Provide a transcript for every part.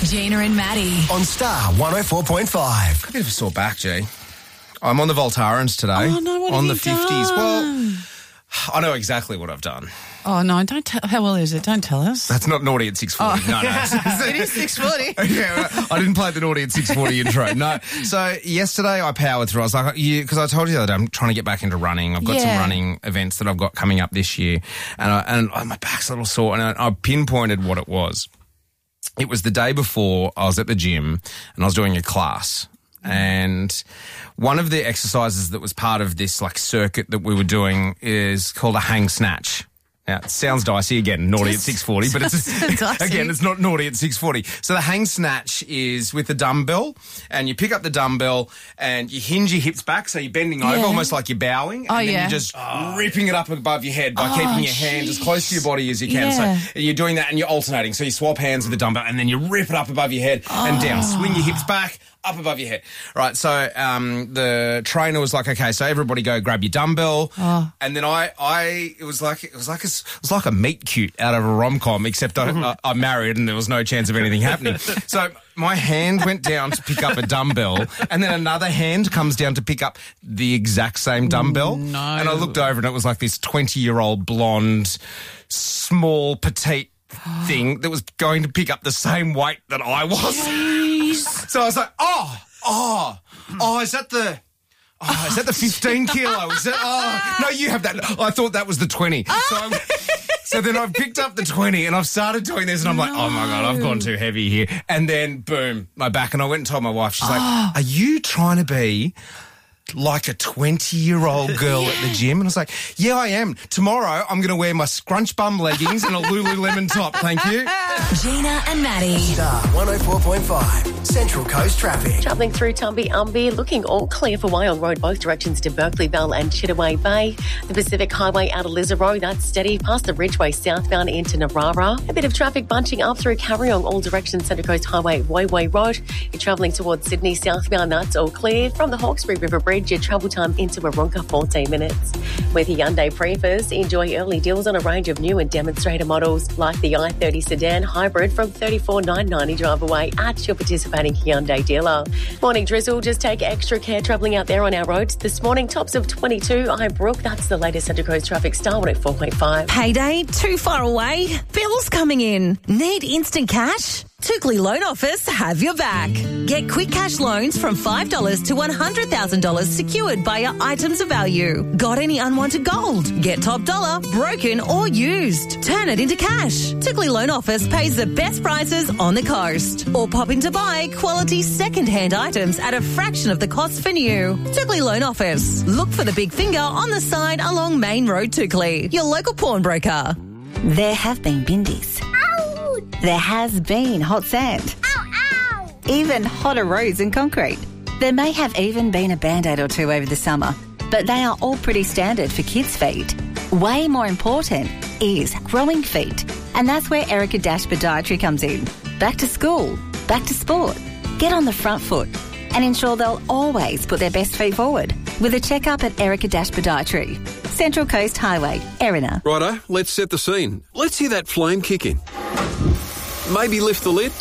Gina and Maddie. On Star 104.5. A bit of a sore back, G. I'm on the Voltarens today. Oh, no, what on have the you 50s. done? Well, I know exactly what I've done. Oh, no, don't tell. How well is it? Don't tell us. That's not naughty at 6:40. No. It is 6:40. Yeah, I didn't play the naughty at 6:40 intro. No. So yesterday I powered through. I was like, because I told you the other day I'm trying to get back into running. I've got some running events that I've got coming up this year, and my back's a little sore, and I pinpointed what it was. It was the day before I was at the gym and I was doing a class. And one of the exercises that was part of this like circuit that we were doing is called a hang snatch. Now, it sounds dicey, again, naughty at 6:40, but it's not naughty at 6:40. So the hang snatch is with a dumbbell, and you pick up the dumbbell and you hinge your hips back, so you're bending over almost like you're bowing, and then you're just ripping it up above your head by keeping your hand as close to your body as you can. So you're doing that and you're alternating. So you swap hands with the dumbbell and then you rip it up above your head and down. Swing your hips back, up above your head. Right, so the trainer was like, okay, so everybody go grab your dumbbell. And then it was like a meet cute out of a rom-com, except I'm married and there was no chance of anything happening. So my hand went down to pick up a dumbbell, and then another hand comes down to pick up the exact same dumbbell. No. And I looked over and it was like this 20-year-old blonde, small, petite thing that was going to pick up the same weight that I was. Jeez. So I was like, is that the 15 kilo? Is that, no, you have that. I thought that was the 20. So then I've picked up the 20 and I've started doing this and I'm like, oh my God, I've gone too heavy here. And then boom, my back, and I went and told my wife, she's like, are you trying to be like a 20-year-old girl at the gym? And I was like, yeah, I am. Tomorrow, I'm going to wear my scrunch bum leggings and a Lululemon top. Thank you. Gina and Maddie. Star 104.5. Central Coast Traffic. Travelling through Tumby-Umby, looking all clear for Wyong Road, both directions to Berkeleyville and Chittaway Bay. The Pacific Highway out of Lisaro, that's steady past the Ridgeway southbound into Narara. A bit of traffic bunching up through Carryong, all directions, Central Coast Highway, Wayway Road. You're travelling towards Sydney southbound, that's all clear. From the Hawkesbury River Bridge, your travel time into Warunga, 14 minutes. With Hyundai Prius, enjoy early deals on a range of new and demonstrator models like the i30 sedan hybrid from $34,990 drive away at your participating Hyundai dealer. Morning drizzle, just take extra care travelling out there on our roads. This morning, tops of 22, Ibrook, that's the latest Central Coast traffic, Star 104.5. Payday too far away? Bills coming in? Need instant cash? Tookley Loan Office have your back. Get quick cash loans from $5 to $100,000 secured by your items of value. Got any unwanted gold? Get top dollar, broken or used. Turn it into cash. Tookley Loan Office pays the best prices on the coast. Or pop in to buy quality second-hand items at a fraction of the cost for new. Tookley Loan Office. Look for the big finger on the side along Main Road, Tookley. Your local pawnbroker. There have been bindies. There has been hot sand. Even hotter roads and concrete. There may have even been a Band-Aid or two over the summer, but they are all pretty standard for kids' feet. Way more important is growing feet, and that's where Erica Dash Podiatry comes in. Back to school, back to sport. Get on the front foot and ensure they'll always put their best feet forward with a checkup at Erica Dash Podiatry. Central Coast Highway, Erina. Righto, let's set the scene. Let's hear that flame kick in. Maybe lift the lid.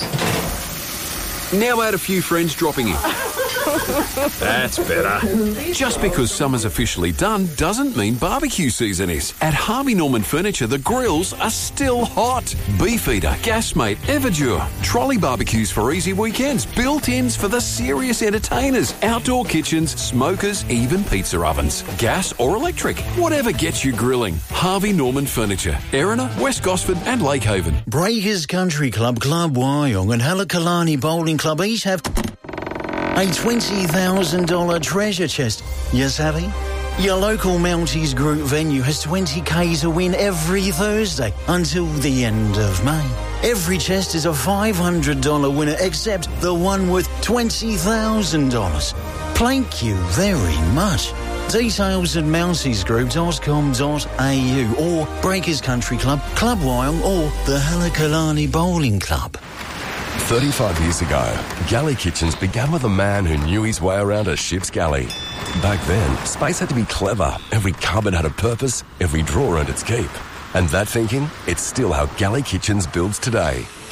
Now add a few friends dropping in. That's better. Just because summer's officially done doesn't mean barbecue season is. At Harvey Norman Furniture, the grills are still hot. Beefeater, Gasmate, Everdure. Trolley barbecues for easy weekends. Built-ins for the serious entertainers. Outdoor kitchens, smokers, even pizza ovens. Gas or electric. Whatever gets you grilling. Harvey Norman Furniture. Erina, West Gosford and Lakehaven. Breakers Country Club, Club Wyong and Halakalani Bowling Club each have a $20,000 treasure chest. You savvy? Your local Mounties Group venue has 20k to win every Thursday until the end of May. Every chest is a $500 winner except the one with $20,000. Thank you very much. Details at mountiesgroup.com.au or Breakers Country Club, Club Wyong or the Halakalani Bowling Club. 35 years ago, Galley Kitchens began with a man who knew his way around a ship's galley. Back then, space had to be clever. Every cupboard had a purpose, every drawer earned its keep. And that thinking, it's still how Galley Kitchens builds today.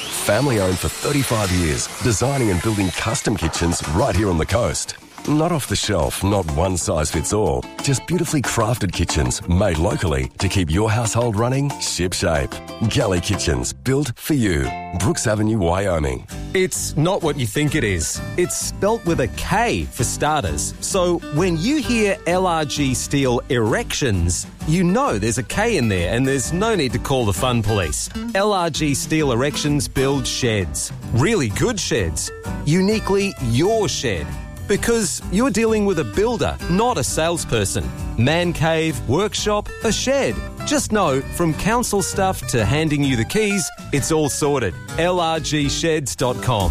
Family owned for 35 years, designing and building custom kitchens right here on the coast. Not off the shelf, not one size fits all. Just beautifully crafted kitchens made locally to keep your household running shipshape. Galley Kitchens, built for you. Brooks Avenue, Wyoming. It's not what you think it is. It's spelt with a K for starters. So when you hear LRG Steel Erections, you know there's a K in there and there's no need to call the fun police. LRG Steel Erections build sheds. Really good sheds. Uniquely your shed. Because you're dealing with a builder, not a salesperson. Man cave, workshop, a shed. Just know, from council stuff to handing you the keys, it's all sorted. LRGsheds.com.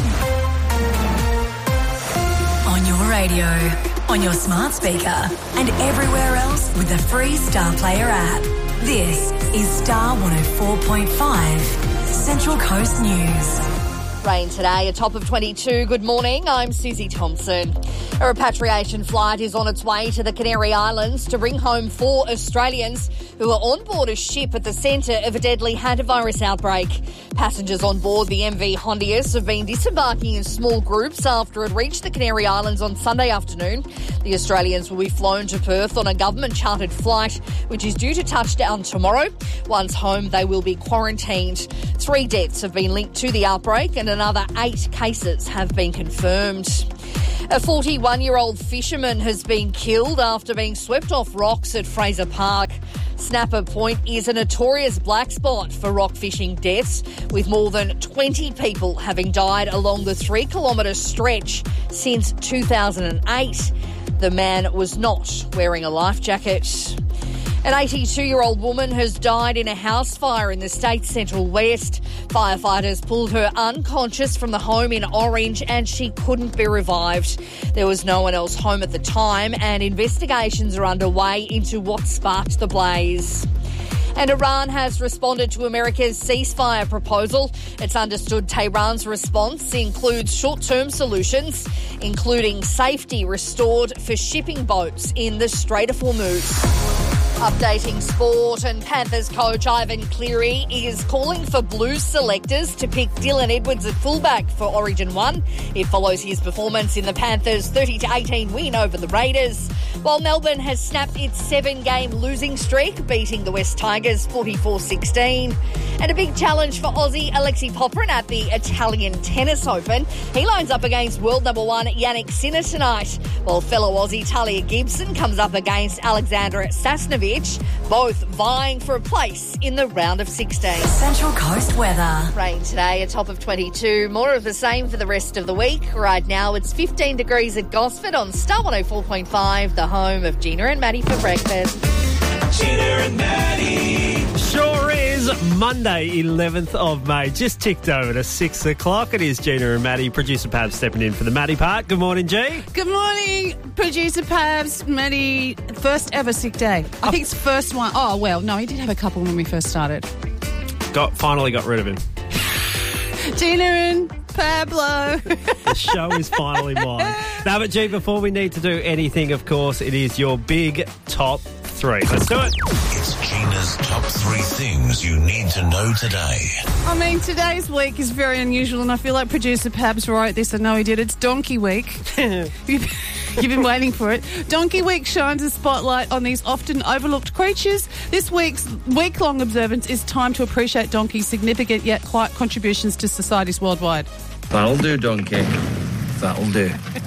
On your radio, on your smart speaker, and everywhere else with the free Star Player app. This is Star 104.5, Central Coast News. Rain today, a top of 22. Good morning, I'm Susie Thompson. A repatriation flight is on its way to the Canary Islands to bring home 4 Australians who are on board a ship at the centre of a deadly hantavirus outbreak. Passengers on board the MV Hondius have been disembarking in small groups after it reached the Canary Islands on Sunday afternoon. The Australians will be flown to Perth on a government-chartered flight, which is due to touch down tomorrow. Once home, they will be quarantined. 3 deaths have been linked to the outbreak and another 8 cases have been confirmed. A 41-year-old fisherman has been killed after being swept off rocks at Fraser Park. Snapper Point is a notorious black spot for rock fishing deaths, with more than 20 people having died along the 3-kilometre stretch since 2008. The man was not wearing a life jacket. An 82-year-old woman has died in a house fire in the state's Central West. Firefighters pulled her unconscious from the home in Orange and she couldn't be revived. There was no one else home at the time and investigations are underway into what sparked the blaze. And Iran has responded to America's ceasefire proposal. It's understood Tehran's response includes short-term solutions, including safety restored for shipping boats in the Strait of Hormuz. Updating sport, and Panthers coach Ivan Cleary is calling for Blues selectors to pick Dylan Edwards at fullback for Origin 1. It follows his performance in the Panthers' 30-18 win over the Raiders, while Melbourne has snapped its 7-game losing streak, beating the West Tigers 44-16. And a big challenge for Aussie Alexei Popyrin at the Italian Tennis Open. He lines up against world number 1 Yannick Sinner tonight, while fellow Aussie Talia Gibson comes up against Alexandra Sasnovich, both vying for a place in the round of 16. Central Coast weather. Rain today, a top of 22. More of the same for the rest of the week. Right now it's 15 degrees at Gosford on Star 104.5, the home of Gina and Maddie for breakfast. Gina and Maddie. Sure is Monday, 11th of May. Just ticked over to 6 o'clock. It is Gina and Maddie. Producer Pab stepping in for the Maddie part. Good morning, G. Good morning, Producer Pabs. Maddie, first ever sick day. I think it's first one. Oh, well, no, he did have a couple when we first started. Finally got rid of him. Gina and Pablo. The show is finally mine. Now, but G, before we need to do anything, of course, it is your big top 3. Let's do it. It's Gina's top 3 things you need to know today. I mean, today's week is very unusual, and I feel like Producer Pabs wrote this. I know he did. It's Donkey Week. You've been waiting for it. Donkey Week shines a spotlight on these often overlooked creatures. This week's week-long observance is time to appreciate donkeys' significant yet quiet contributions to societies worldwide. That'll do, donkey. That'll do.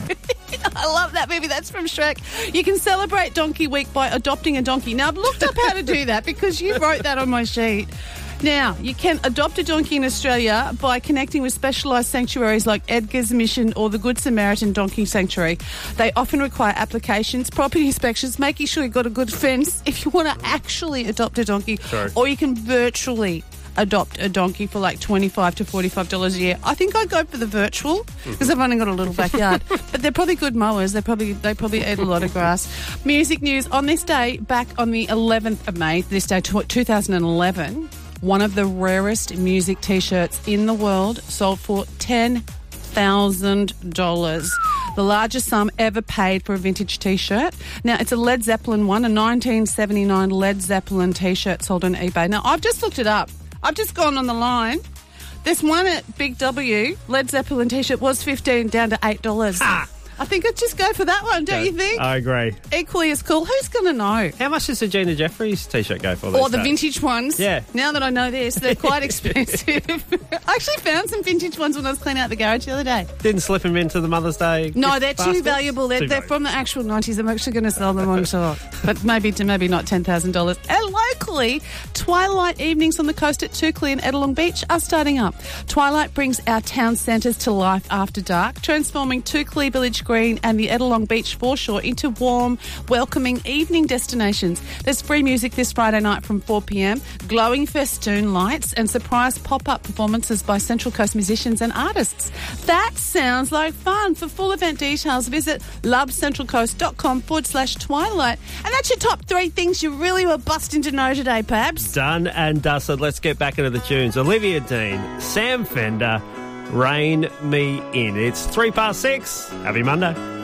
I love that. Maybe that's from Shrek. You can celebrate Donkey Week by adopting a donkey. Now, I've looked up how to do that because you wrote that on my sheet. Now, you can adopt a donkey in Australia by connecting with specialised sanctuaries like Edgar's Mission or the Good Samaritan Donkey Sanctuary. They often require applications, property inspections, making sure you've got a good fence if you want to actually adopt a donkey. Sorry. Or you can virtually adopt a donkey for like $25 to $45 a year. I think I'd go for the virtual because I've only got a little backyard. But they're probably good mowers. They probably eat a lot of grass. Music news. On this day, back on the 11th of May, this day 2011, one of the rarest music T-shirts in the world sold for $10,000. The largest sum ever paid for a vintage T-shirt. Now, it's a Led Zeppelin one, a 1979 Led Zeppelin T-shirt sold on eBay. Now, I've just looked it up. I've just gone on the line. This one at Big W, Led Zeppelin t-shirt, was $15 down to $8. I think I'd just go for that one, don't you think? I agree. Equally as cool. Who's going to know? How much does the Gina Jeffries t-shirt go for? Or the vintage ones. Yeah. Now that I know this, they're quite expensive. I actually found some vintage ones when I was cleaning out the garage the other day. Didn't slip them into the Mother's Day. No, they're baskets? too valuable. They're from the actual 90s. I'm actually going to sell them on tour. But maybe not $10,000. And locally, Twilight evenings on the coast at Toukley and Ettalong Beach are starting up. Twilight brings our town centres to life after dark, transforming Toukley Village Green and the Ettalong Beach foreshore into warm, welcoming evening destinations. There's free music this Friday night from 4 p.m, glowing festoon lights and surprise pop-up performances by Central Coast musicians and artists. That sounds like fun. For full event details, visit lovecentralcoast.com/twilight. And that's your top 3 things you really were busting to know today, Pabs. Done and dusted. Let's get back into the tunes. Olivia Dean, Sam Fender, Rain Me In. It's 6:03. Happy Monday.